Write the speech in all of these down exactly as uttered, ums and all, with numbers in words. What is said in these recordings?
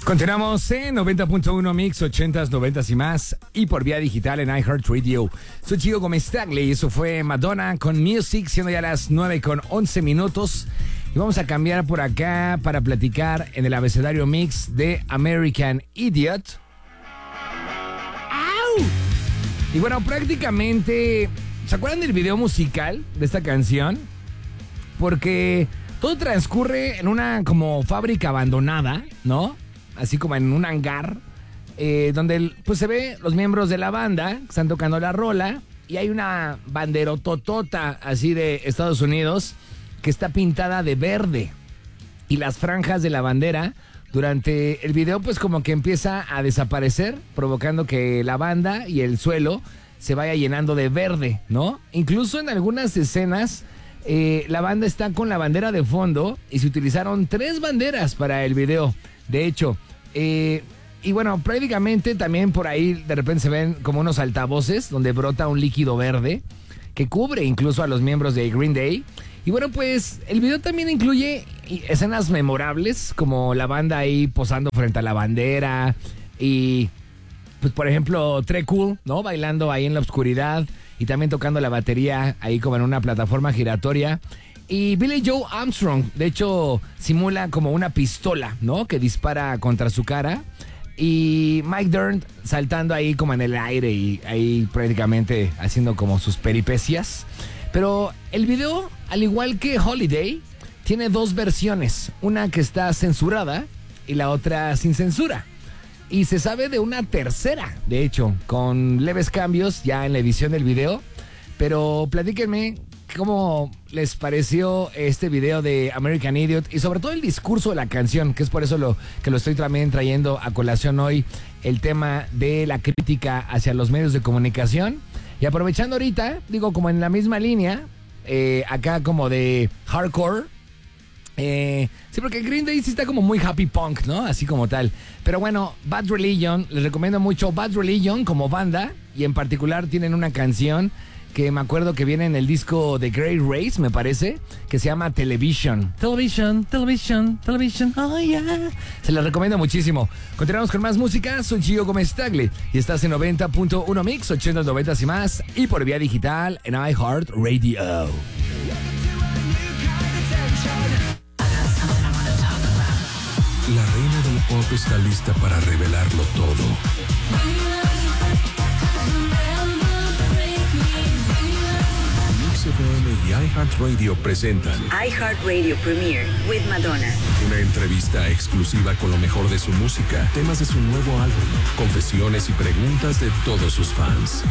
Continuamos en noventa punto uno Mix, ochentas, noventas y más, y por vía digital en iHeartRadio. Soy Chico Gómez Tagle y eso fue Madonna con Music, siendo ya las nueve con once minutos. Y vamos a cambiar por acá para platicar en el abecedario Mix de American Idiot. ¡Au! Y bueno, prácticamente, ¿se acuerdan del video musical de esta canción? Porque todo transcurre en una como fábrica abandonada, ¿no? Así como en un hangar, eh, donde pues se ve los miembros de la banda que están tocando la rola y hay una banderototota así de Estados Unidos que está pintada de verde y las franjas de la bandera durante el video pues como que empieza a desaparecer, provocando que la banda y el suelo se vaya llenando de verde, ¿no? Incluso en algunas escenas eh, la banda está con la bandera de fondo y se utilizaron tres banderas para el video. De hecho, eh, y bueno, prácticamente también por ahí de repente se ven como unos altavoces donde brota un líquido verde que cubre incluso a los miembros de Green Day. Y bueno, pues el video también incluye escenas memorables como la banda ahí posando frente a la bandera y pues por ejemplo Tré Cool, ¿no? Bailando ahí en la oscuridad y también tocando la batería ahí como en una plataforma giratoria. Y Billie Joe Armstrong, de hecho, simula como una pistola, ¿no? Que dispara contra su cara. Y Mike Dirnt saltando ahí como en el aire y ahí prácticamente haciendo como sus peripecias. Pero el video, al igual que Holiday, tiene dos versiones. Una que está censurada y la otra sin censura. Y se sabe de una tercera, de hecho, con leves cambios ya en la edición del video. Pero platíquenme cómo les pareció este video de American Idiot y sobre todo el discurso de la canción, que es por eso lo que lo estoy también trayendo a colación hoy, el tema de la crítica hacia los medios de comunicación. Y aprovechando ahorita, digo, como en la misma línea, eh, acá como de hardcore, eh, sí, porque Green Day sí está como muy happy punk, ¿no? Así como tal. Pero bueno, Bad Religion, les recomiendo mucho Bad Religion como banda, y en particular tienen una canción que me acuerdo que viene en el disco de Grey Race, me parece, que se llama Television. Television, Television, Television, oh yeah. Se les recomiendo muchísimo. Continuamos con más música, soy Gio Gómez Tagle y estás en noventa punto uno Mix, ochentas, noventas y más, y por vía digital en iHeartRadio. La reina del pop está lista para revelarlo todo. F M y iHeartRadio presentan iHeartRadio Premiere with Madonna. Una entrevista exclusiva con lo mejor de su música, temas de su nuevo álbum, confesiones y preguntas de todos sus fans.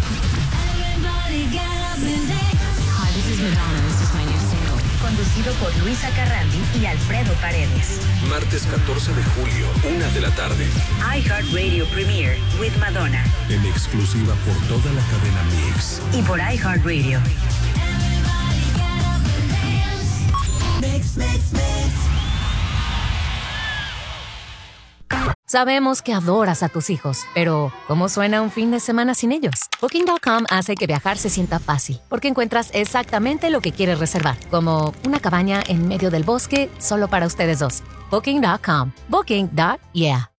Hi, this is Madonna. This is my new single. Conducido por Luisa Carrandi y Alfredo Paredes. Martes catorce de julio, una de la tarde. iHeartRadio Premiere with Madonna. En exclusiva por toda la cadena Mix. Y por iHeartRadio. Mix, mix, mix. Sabemos que adoras a tus hijos, pero ¿cómo suena un fin de semana sin ellos? Booking punto com hace que viajar se sienta fácil, porque encuentras exactamente lo que quieres reservar, como una cabaña en medio del bosque solo para ustedes dos. Booking punto com. Booking. Yeah.